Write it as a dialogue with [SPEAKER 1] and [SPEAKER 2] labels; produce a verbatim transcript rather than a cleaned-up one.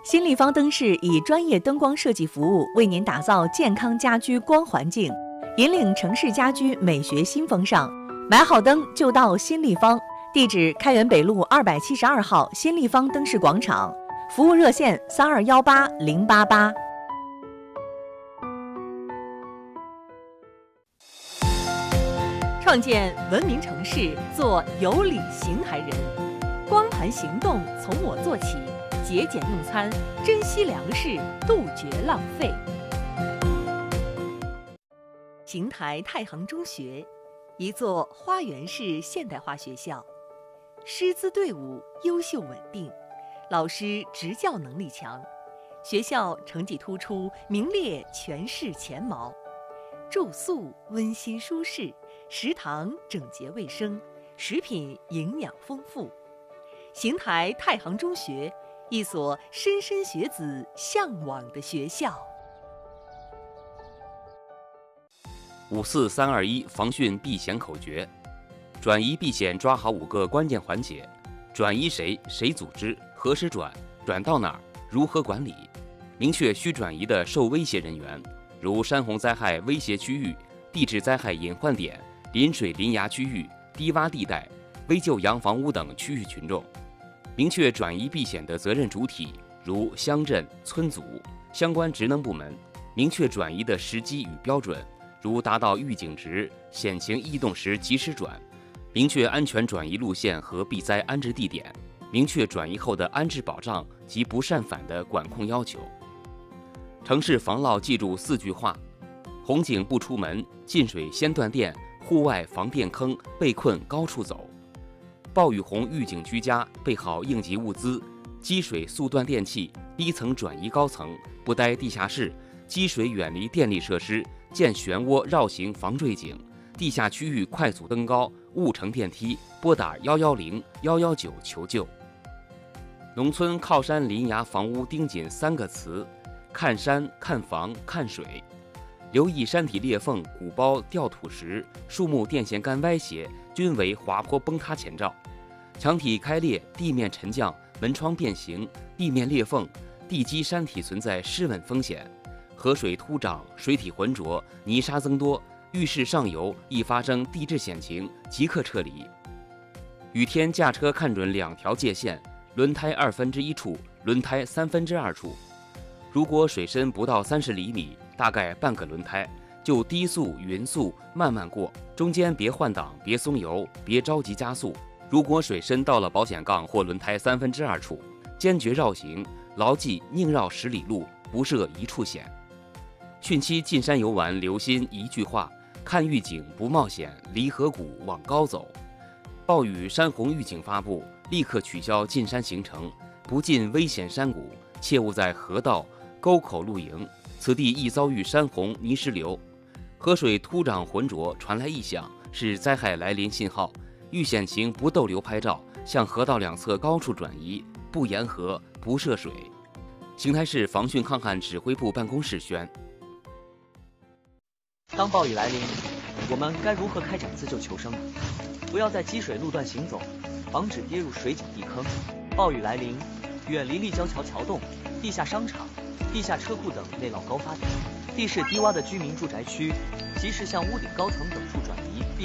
[SPEAKER 1] 新立方灯饰以专业灯光设计服务，为您打造健康家居光环境，引领城市家居美学新风尚。买好灯就到新立方，地址开元北路二百七十二号新立方灯饰广场，服务热线三二幺八零八八。创建文明城市，做有礼行台人。光盘行动从我做起，节俭用餐，珍惜粮食，杜绝浪费。邢台太行中学，一座花园式现代化学校，师资队伍优秀稳定，老师执教能力强，学校成绩突出，名列全市前茅。住宿温馨舒适，食堂整洁卫生，食品营养丰富。邢台太行中学，一所莘莘学子向往的学校。
[SPEAKER 2] 五四三二一防汛避险口诀：转移避险抓好五个关键环节：转移谁、谁组织、何时转、转到哪儿、如何管理。明确需转移的受威胁人员，如山洪灾害威胁区域、地质灾害隐患点、临水临崖区域、低洼地带、危旧洋房屋等区域群众。明确转移避险的责任主体，如乡镇、村组、相关职能部门。明确转移的时机与标准，如达到预警值、险情异动时及时转。明确安全转移路线和避灾安置地点。明确转移后的安置保障及不擅返的管控要求。城市防涝记住四句话：洪警不出门，进水先断电，户外防电坑，被困高处走。暴雨洪预警居家，备好应急物资，积水速断电器，低层转移高层，不待地下室，积水远离电力设施，建漩涡绕行防坠井，地下区域快速登高，勿乘电梯，拨打幺幺零、幺幺九求救。农村靠山临崖房屋盯紧三个词：看山、看房、看水。留意山体裂缝、鼓包、掉土石、树木电线杆歪斜，均为滑坡崩塌前兆。墙体开裂、地面沉降、门窗变形、地面裂缝、地基山体存在失稳风险。河水突涨、水体浑浊、泥沙增多，浴室上游易发生地质险情，即刻撤离。雨天驾车看准两条界限：轮胎二分之一处、轮胎三分之二处。如果水深不到三十厘米，大概半个轮胎，就低速匀速慢慢过，中间别换挡，别松油，别着急加速。如果水深到了保险杠或轮胎三分之二处，坚决绕行，牢记宁绕十里路，不涉一处险。汛期进山游玩，留心一句话：看预警不冒险，离河谷往高走。暴雨山洪预警发布，立刻取消进山行程，不进危险山谷，切勿在河道、沟口露营，此地易遭遇山洪泥石流。河水突涨浑浊，传来异响，是灾害来临信号。遇险情不逗留拍照，向河道两侧高处转移，不沿河，不涉水。邢台市防汛抗旱指挥部办公室宣。
[SPEAKER 3] 当暴雨来临，我们该如何开展自救求生？不要在积水路段行走，防止跌入水井地坑。暴雨来临，远离立交桥桥洞、地下商场、地下车库等内涝高发点。地势低洼的居民住宅区，及时向屋顶高层等处转移。